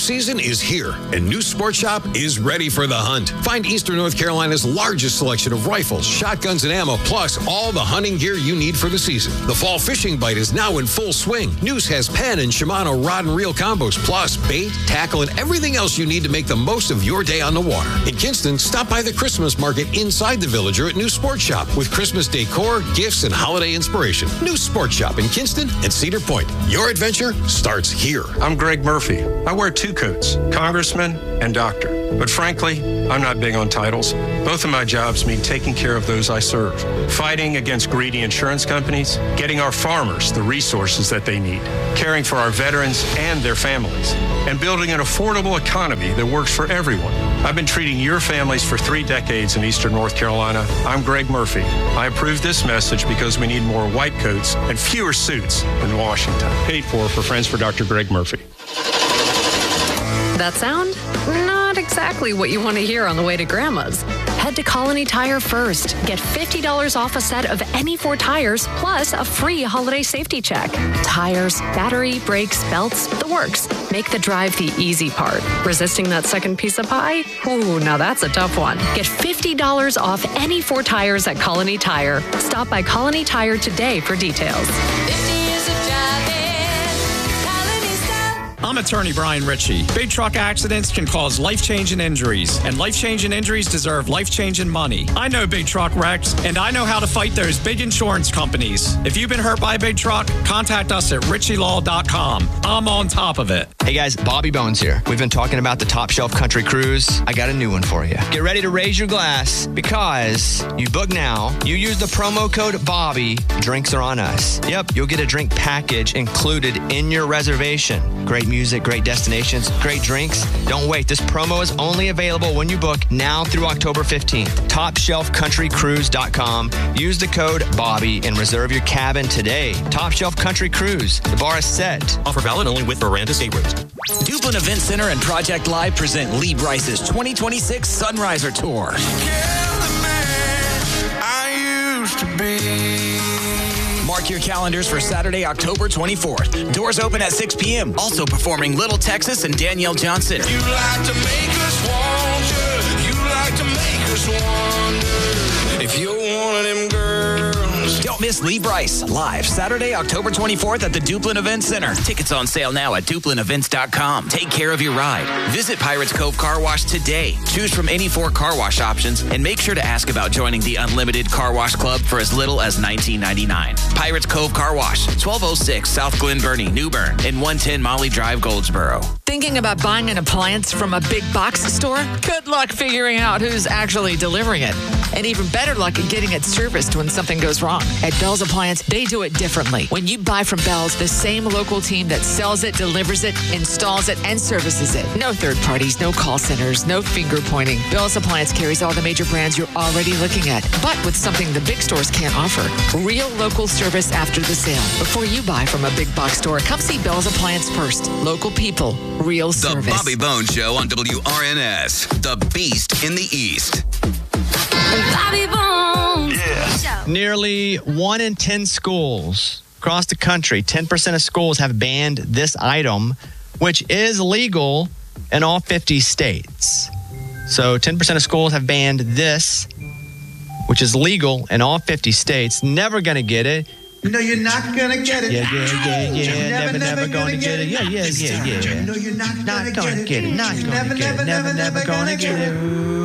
season is here, and New Sport Shop is ready for the hunt. Find Eastern North Carolina's largest selection of rifles, shotguns, and ammo, plus all the hunting gear you need for the season. The fall fishing bite is now in full swing. News has Penn and Shimano rod and reel combos, plus bait, tackle, and everything else you need to make the most of your day on the water. In Kinston, stop by the Christmas market inside the Villager at New Sport Shop with Christmas decor, gifts, and holiday inspiration. New Sport Shop in Kinston and Cedar Point. Your adventure starts here. I'm Greg Murphy. I wear two coats, congressman and doctor. But frankly, I'm not big on titles. Both of my jobs mean taking care of those I serve, fighting against greedy insurance companies, getting our farmers the resources that they need, caring for our veterans and their families, and building an affordable economy that works for everyone. I've been treating your families for 3 decades in Eastern North Carolina. I'm Greg Murphy. I approve this message because we need more white coats and fewer suits in Washington. Paid for Friends for Dr. Greg Murphy. That sound? Not exactly what you want to hear on the way to Grandma's. Head to Colony Tire first. Get $50 off a set of any 4 tires, plus a free holiday safety check. Tires, battery, brakes, belts, the works. Make the drive the easy part. Resisting that second piece of pie? Ooh, now that's a tough one. Get $50 off any 4 tires at Colony Tire. Stop by Colony Tire today for details. I'm attorney Brian Ritchie. Big truck accidents can cause life-changing injuries, and life-changing injuries deserve life-changing money. I know big truck wrecks, and I know how to fight those big insurance companies. If you've been hurt by a big truck, contact us at ritchielaw.com. I'm on top of it. Hey guys, Bobby Bones here. We've been talking about the Top Shelf Country Cruise. I got a new one for you. Get ready to raise your glass because you book now, you use the promo code Bobby, drinks are on us. Yep, you'll get a drink package included in your reservation. Great music, great destinations, great drinks. Don't wait. This promo is only available when you book now through October 15th. TopShelfCountryCruise.com. Use the code Bobby and reserve your cabin today. Top Shelf Country Cruise. The bar is set. Offer valid only with Miranda State Rooms. Duplin Event Center and Project Live present Lee Bryce's 2026 Sunriser Tour. Mark your calendars for Saturday, October 24th. Doors open at 6 p.m. Also performing Little Texas and Danielle Johnson. You like to make us wonder. You like to make us wonder. If you're one of them girls. Don't miss Lee Bryce live Saturday, October 24th at the Duplin Event Center. Tickets on sale now at DuplinEvents.com. Take care of your ride. Visit Pirates Cove Car Wash today. Choose from any 4 car wash options and make sure to ask about joining the Unlimited Car Wash Club for as little as $19.99. Pirates Cove Car Wash, 1206 South Glen Burnie, New Bern, and 110 Molly Drive, Goldsboro. Thinking about buying an appliance from a big box store? Good luck figuring out who's actually delivering it. And even better luck at getting it serviced when something goes wrong. At Bell's Appliance, they do it differently. When you buy from Bell's, the same local team that sells it, delivers it, installs it, and services it. No third parties, no call centers, no finger pointing. Bell's Appliance carries all the major brands you're already looking at, but with something the big stores can't offer. Real local service after the sale. Before you buy from a big box store, come see Bell's Appliance first. Local people, real service. The Bobby Bones Show on WRNS, the Beast in the East. Bobby Bones. Yeah. Nearly 1 in 10 schools across the country, 10% of schools have banned this item, which is legal in all 50 states. So 10% of schools have banned this, which is legal in all 50 states. Never going to get it. No, you're not going to get it. Yeah. Never going to get it. Yeah. No, you're not Not going to get it. Not going to get it. Never going to get it.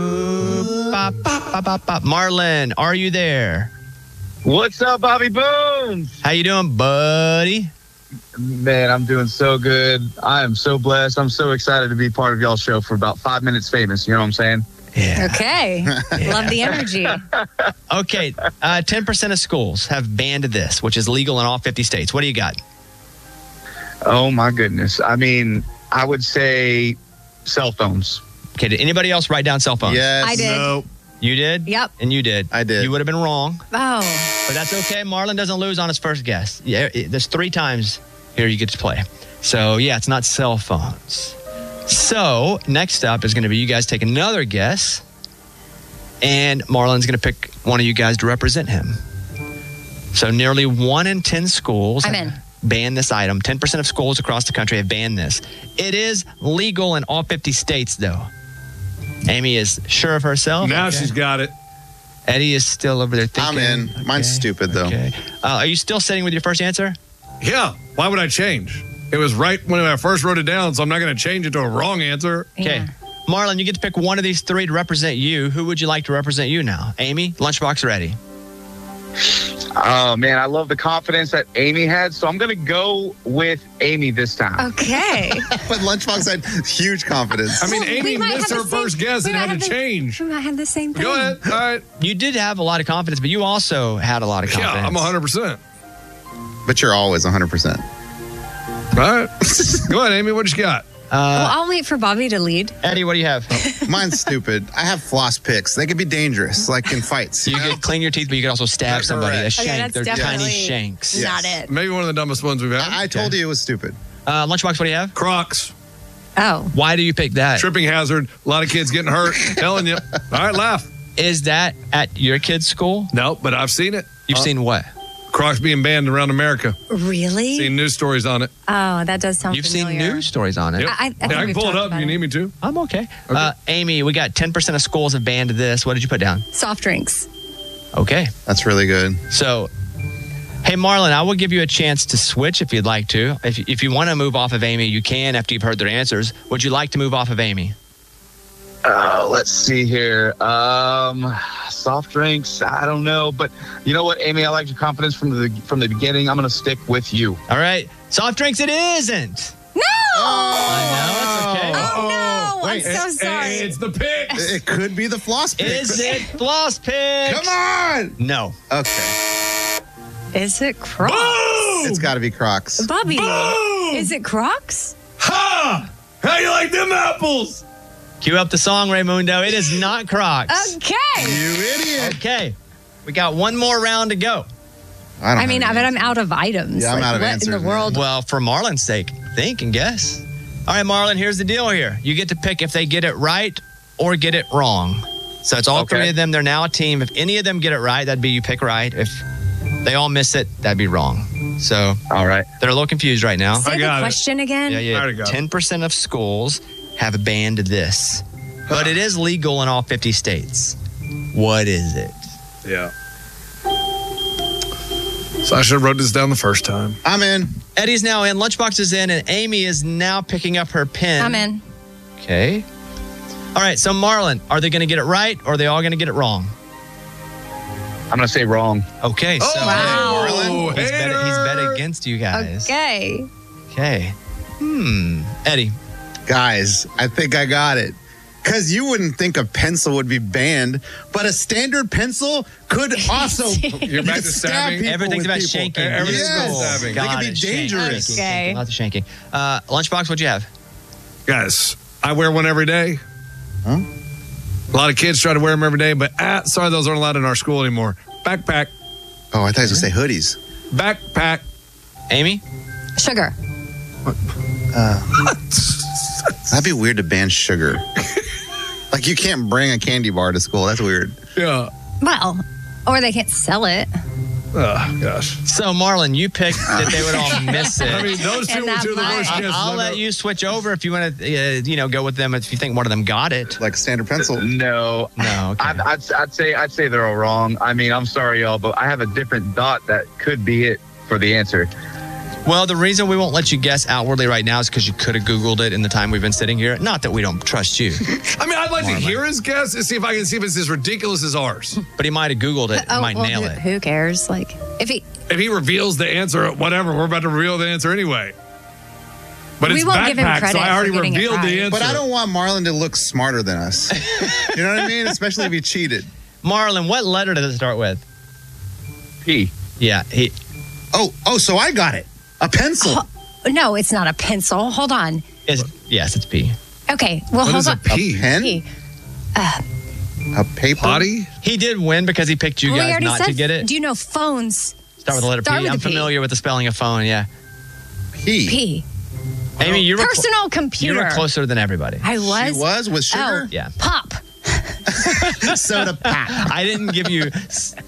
Marlon, are you there? What's up, Bobby Bones? How you doing, buddy? Man, I'm doing so good. I am so blessed. I'm so excited to be part of y'all's show for about 5 minutes famous. You know what I'm saying? Yeah. Okay. Love the energy. Okay. 10% of schools have banned this, which is legal in all 50 states. What do you got? Oh, my goodness. I mean, I would say cell phones. Okay. Did anybody else write down cell phones? Yes. I did. No. You did? Yep. And you did? I did. You would have been wrong. Oh. But that's okay. Marlon doesn't lose on his first guess. Yeah, there's 3 times here you get to play. So, yeah, it's not cell phones. So, next up is going to be you guys take another guess, and Marlon's going to pick one of you guys to represent him. So, nearly 1 in 10 schools banned this item. 10% of schools across the country have banned this. It is legal in all 50 states, though. Amy is sure of herself. Now she's got it. Eddie is still over there thinking. I'm in. Mine's stupid, though. Okay. Are you still sitting with your first answer? Yeah. Why would I change? It was right when I first wrote it down, so I'm not going to change it to a wrong answer. Okay. Marlon, you get to pick one of these three to represent you. Who would you like to represent you now? Amy, lunchbox ready. Oh, man, I love the confidence that Amy had, so I'm going to go with Amy this time. Okay. But Lunchbox had huge confidence. I mean, Amy missed her first guess and had to change. We might have the same thing. Go ahead. All right. You did have a lot of confidence, but you also had a lot of confidence. Yeah, I'm 100%. But you're always 100%. All right. Go ahead, Amy. What you got? Well, I'll wait for Bobby to lead. Eddie, what do you have? Mine's stupid. I have floss picks. They could be dangerous, like in fights. You could clean your teeth, but you could also stab somebody. A shank. that's They're tiny definitely shanks. not it. Maybe one of the dumbest ones we've had. I told you it was stupid. Lunchbox, what do you have? Crocs. Oh. Why do you pick that? Tripping hazard. A lot of kids getting hurt. Telling you. All right, laugh. Is that at your kid's school? No, but I've seen it. You've seen what? Crocs being banned around America. Really? Seen news stories on it. Oh, that does sound You've familiar. seen news stories on it. Yep. I think I can we've pull it talked up if about you need me to. I'm okay. Amy, we got 10% of schools have banned this. What did you put down? Soft drinks. Okay. That's really good. So, hey, Marlon, I will give you a chance to switch if you'd like to. If you want to move off of Amy, you can after you've heard their answers. Would you like to move off of Amy? Let's see here. Soft drinks, I don't know. But you know what, Amy? I like your confidence from the beginning. I'm going to stick with you. All right. Soft drinks it isn't. No! I know. It's okay. Oh, no. Wait, I'm so sorry. It's the picks. It could be the floss picks. Is it floss picks? Come on! No. Okay. Is it Crocs? It's got to be Crocs. Bobby, Boom! is it Crocs? Ha! How you like them apples? Cue up the song, Raymundo. It is not Crocs. Okay. You idiot. Okay. We got one more round to go. I mean, but I'm out of items. Yeah, I'm out of what answers, in the world? Well, for Marlon's sake, think and guess. All right, Marlon, here's the deal here. You get to pick if they get it right or get it wrong. So it's all three of them. They're now a team. If any of them get it right, that'd be you pick right. If they all miss it, that'd be wrong. So all right, they're a little confused right now. Say the question again. Yeah. 10% of schools have banned this, but it is legal in all 50 states. What is it? Yeah. So I should have wrote this down the first time. I'm in. Eddie's now in. Lunchbox is in, and Amy is now picking up her pen. I'm in. Okay. All right. So Marlon, are they going to get it right, or are they all going to get it wrong? I'm going to say wrong. Okay. So wow. Marlon, he's bet against you guys. Okay. Okay. Eddie. Guys, I think I got it. Because you wouldn't think a pencil would be banned, but a standard pencil could also You're back to stabbing. Everything's about shanking. Everything's about stabbing. They can be dangerous. Okay. Lots of shanking. Lunchbox, what'd you have? Guys, I wear one every day. Huh? A lot of kids try to wear them every day, but sorry, those aren't allowed in our school anymore. Backpack. Oh, I thought you were going to say hoodies. Backpack. Amy? Sugar. That'd be weird to ban sugar. Like, you can't bring a candy bar to school. That's weird. Yeah. Well, or they can't sell it. Oh, gosh. So, Marlon, you picked that they would all miss it. I mean, those two were two of the worst guesses. I'll let you switch over if you want to, go with them if you think one of them got it. Like a standard pencil. No. Okay. I'd say they're all wrong. I mean, I'm sorry, y'all, but I have a different thought that could be it for the answer. Well, the reason we won't let you guess outwardly right now is because you could have Googled it in the time we've been sitting here. Not that we don't trust you. I mean, I'd like to hear his guess and see if I can see if it's as ridiculous as ours. But he might have Googled it and might nail it. Who cares? Like, if he reveals the answer, whatever, we're about to reveal the answer anyway. But we it's won't give him backpack, credit so I already for getting it revealed the right. answer. But I don't want Marlon to look smarter than us. You know what I mean? Especially if he cheated. Marlon, what letter does it start with? P. Yeah. Oh, so I got it. A pencil. No, it's not a pencil. Hold on. Yes, it's P. Okay. Well, What hold is a on. P? A pen? P. A paper? Potty? He did win because he picked you We guys already not said, to get it. Do you know phones? Start with the letter P. Start with I'm the P. familiar with the spelling of phone, yeah. P. P. Amy, you were Personal computer. You were closer than everybody. I was. She was with sugar? Oh, Yeah. Pop. Soda pop. I didn't give you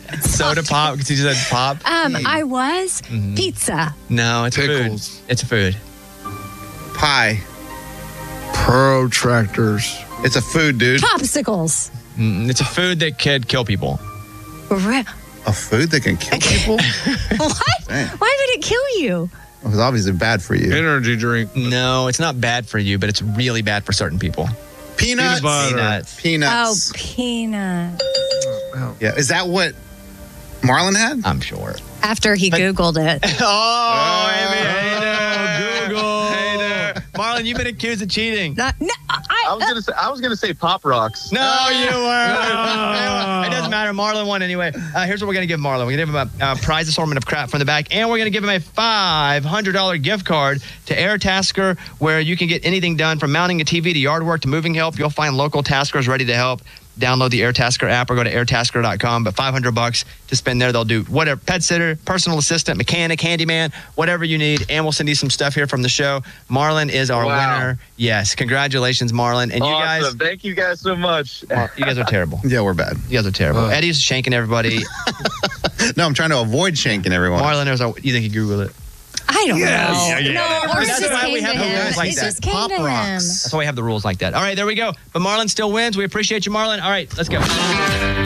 Soda pop because you said pop. I was pizza. No, it's Pickles. food. It's food. Pie. Protractors. It's a food, dude. Popsicles. It's a food that could kill people. A food that can kill people? What? Dang. Why would it kill you? It was obviously bad for you. Energy drink. No, it's not bad for you, but it's really bad for certain people. Peanuts. Peanut butter. Peanuts. Peanuts. Oh, peanuts. Yeah. Is that what Marlon had? I'm sure. After he Googled it. Oh, Amy, hey there. Google. Hey there. Marlon, you've been accused of cheating. No, I was gonna say Pop Rocks. No, you weren't. It doesn't matter. Marlon won anyway. Here's what we're going to give Marlon. We're going to give him a prize assortment of crap from the back, and we're going to give him a $500 gift card to Airtasker, where you can get anything done from mounting a TV to yard work to moving help. You'll find local taskers ready to help. Download the Airtasker app or go to airtasker.com. But $500 to spend there. They'll do whatever, pet sitter, personal assistant, mechanic, handyman, whatever you need. And we'll send you some stuff here from the show. Marlon is our winner. Yes. Congratulations, Marlon. And awesome. you guys. Thank you guys so much. You guys are terrible. Yeah, we're bad. You guys are terrible. Eddie's shanking everybody. No, I'm trying to avoid shanking everyone. Marlon, you think he Googled it? I don't know. Yeah. No, or it That's just why we came to have the him. rules like It that. just came Pop to him. Rocks. That's why we have the rules like that. All right, there we go. But Marlon still wins. We appreciate you, Marlon. All right, let's go.